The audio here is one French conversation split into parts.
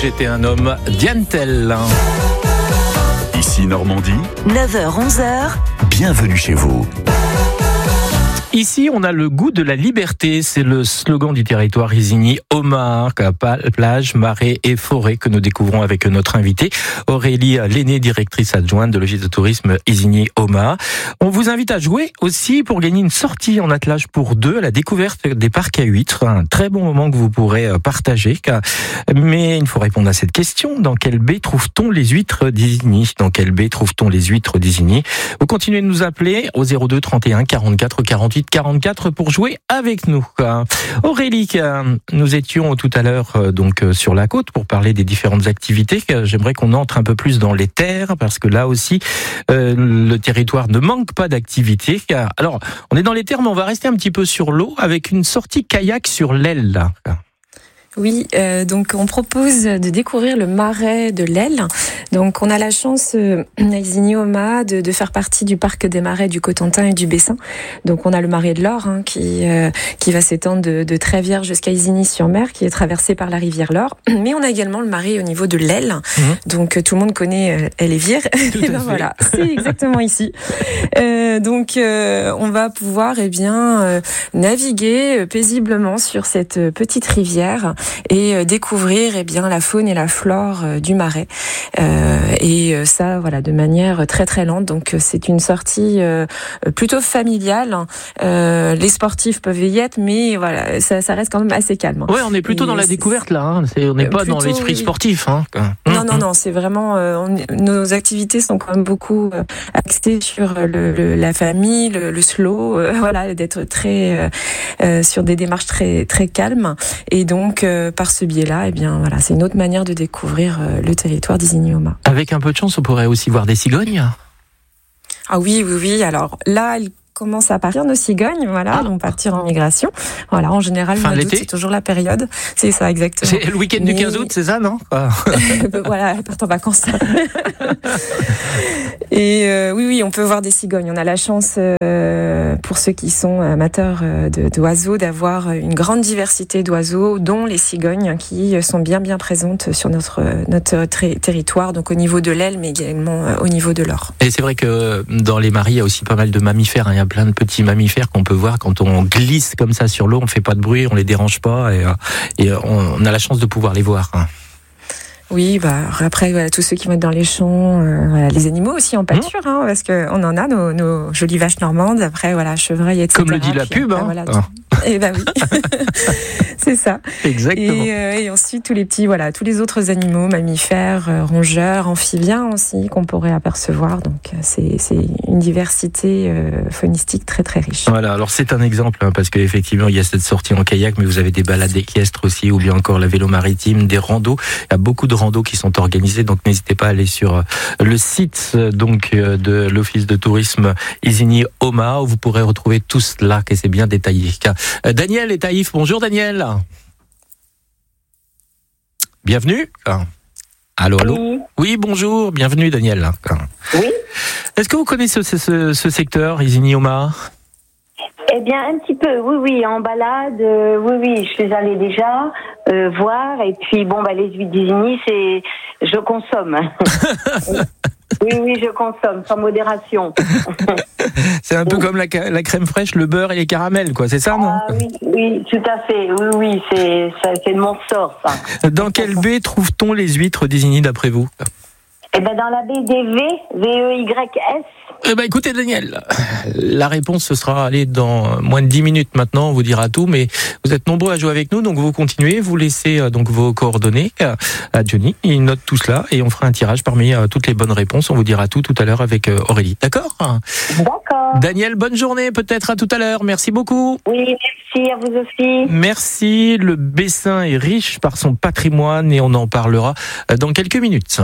j'étais un homme, Diane Tell. Ici Normandie, 9h-11h, bienvenue chez vous. Ici, on a le goût de la liberté. C'est le slogan du territoire Isigny-Omaha, plage, marais et forêt que nous découvrons avec notre invitée Aurélie Lenné, directrice adjointe de l'Office de tourisme Isigny-Omaha. On vous invite à jouer aussi pour gagner une sortie en attelage pour deux à la découverte des parcs à huîtres. Un très bon moment que vous pourrez partager. Mais il faut répondre à cette question. Dans quelle baie trouve-t-on les huîtres d'Isigny? Dans quelle baie trouve-t-on les huîtres d'Isigny? Vous continuez de nous appeler au 02 31 44 48 44 pour jouer avec nous. Aurélie, nous étions tout à l'heure donc sur la côte pour parler des différentes activités. J'aimerais qu'on entre un peu plus dans les terres parce que là aussi le territoire ne manque pas d'activités. Alors, on est dans les terres, mais on va rester un petit peu sur l'eau avec une sortie kayak sur l'Aile. Oui, donc on propose de découvrir le marais de l'Aile. Donc on a la chance à Isigny-Omaha de faire partie du parc des marais du Cotentin et du Bessin. Donc on a le marais de l'Or qui va s'étendre de Trévières jusqu'à Isigny-sur-Mer, qui est traversé par la rivière l'Or. Mais on a également le marais au niveau de l'Aile. Donc tout le monde connaît Ellévire. Et ben voilà, c'est exactement ici. Donc on va pouvoir naviguer paisiblement sur cette petite rivière et découvrir la faune et la flore du marais. Et ça, voilà, de manière très très lente. Donc c'est une sortie plutôt familiale. Les sportifs peuvent y être, mais voilà, ça reste quand même assez calme. Ouais, on est plutôt dans la découverte là. On n'est pas dans l'esprit sportif. Non, c'est vraiment nos activités sont quand même beaucoup axées sur la famille, le slow. Voilà, d'être très sur des démarches très très calmes. Et donc par ce biais-là, voilà, c'est une autre manière de découvrir le territoire d'Isigny-Omaha. Avec un peu de chance, on pourrait aussi voir des cigognes. Ah oui. Alors là, elles commencent à partir nos cigognes, voilà, vont partir en migration. Voilà, en général, le mois d'août, c'est toujours la période. C'est ça, exactement. C'est le week-end du 15 août, c'est ça, non? Voilà, elles partent en vacances. Et oui, on peut voir des cigognes. On a la chance, pour ceux qui sont amateurs d'oiseaux, d'avoir une grande diversité d'oiseaux, dont les cigognes, qui sont bien présentes sur notre territoire, donc au niveau de l'Aile, mais également au niveau de l'Or. Et c'est vrai que dans les marais, il y a aussi pas mal de mammifères. Il y a plein de petits mammifères qu'on peut voir quand on glisse comme ça sur l'eau. On ne fait pas de bruit, on les dérange pas et on a la chance de pouvoir les voir. Oui, après, voilà, tous ceux qui vont être dans les champs, les animaux aussi en pâture, parce qu'on en a nos jolies vaches normandes, après, voilà, chevreuils, etc. Comme le dit la pub, voilà, et oui, c'est ça. Exactement. Et ensuite, tous les autres animaux, mammifères, rongeurs, amphibiens aussi, qu'on pourrait apercevoir. Donc, c'est une diversité faunistique très, très riche. Voilà, alors c'est un exemple, parce qu'effectivement, il y a cette sortie en kayak, mais vous avez des balades équestres aussi, ou bien encore la vélo maritime, des randos. Il y a beaucoup de randos qui sont organisés, donc n'hésitez pas à aller sur le site de l'Office de tourisme Isigny-Omaha, où vous pourrez retrouver tout cela, et c'est bien détaillé. Daniel est à Yves. Bonjour Daniel. Bienvenue. Allô. Oui, bonjour, bienvenue Daniel. Oui. Est-ce que vous connaissez ce secteur, Isigny-Omaha? Eh bien, un petit peu, oui, en balade, oui, je suis allée déjà voir, et puis les huîtres d'Isigny, je consomme. Oui, je consomme, sans modération. C'est un peu comme la crème fraîche, le beurre et les caramels, quoi, c'est ça, non? Oui, tout à fait, oui, c'est de mon sort, ça. Dans quelle baie trouve-t-on les huîtres d'Isigny, d'après vous? Eh bien, dans la baie des V-E-Y-S. Eh ben, écoutez, Daniel, la réponse, ce sera dans moins de 10 minutes maintenant, on vous dira tout, mais vous êtes nombreux à jouer avec nous, donc vous continuez, vous laissez donc vos coordonnées à Johnny, il note tout cela, et on fera un tirage parmi toutes les bonnes réponses, on vous dira tout à l'heure avec Aurélie, d'accord? D'accord. Daniel, bonne journée, peut-être à tout à l'heure, merci beaucoup. Oui, merci, à vous aussi. Merci, le Bessin est riche par son patrimoine, et on en parlera dans quelques minutes.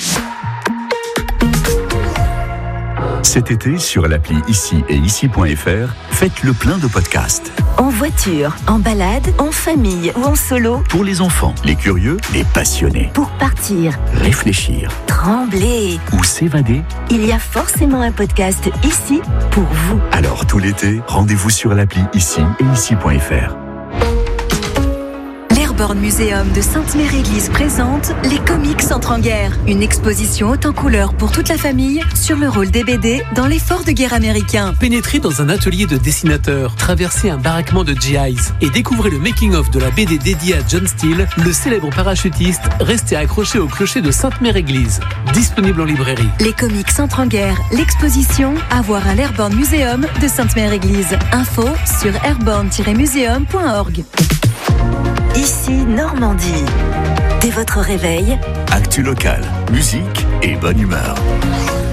Cet été, sur l'appli Ici et Ici.fr, faites le plein de podcasts. En voiture, en balade, en famille ou en solo. Pour les enfants, les curieux, les passionnés. Pour partir, réfléchir, trembler ou s'évader. Il y a forcément un podcast ici pour vous. Alors tout l'été, rendez-vous sur l'appli Ici et Ici.fr. l'Airborne Museum de Sainte-Mère-Église présente Les Comics entrent en guerre. Une exposition haute en couleurs pour toute la famille sur le rôle des BD dans l'effort de guerre américain. Pénétrez dans un atelier de dessinateurs, traversez un baraquement de GIs et découvrez le making-of de la BD dédiée à John Steele, le célèbre parachutiste resté accroché au clocher de Sainte-Mère-Église. Disponible en librairie. Les Comics entrent en guerre. L'exposition à voir à l'Airborne Museum de Sainte-Mère-Église. Info sur airborne-museum.org. Ici Normandie. Dès votre réveil, Actu locale, musique et bonne humeur.